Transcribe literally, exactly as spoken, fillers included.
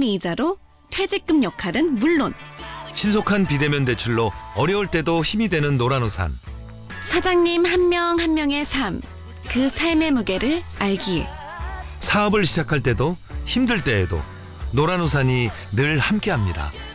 생활비이자로 퇴직금 역할은 물론 신속한 비대면 대출로 어려울 때도 힘이 되는 노란우산. 사장님 한 명 한 명의 삶, 그 삶의 무게를 알기에 사업을 시작할 때도 힘들 때에도 노란우산이 늘 함께합니다.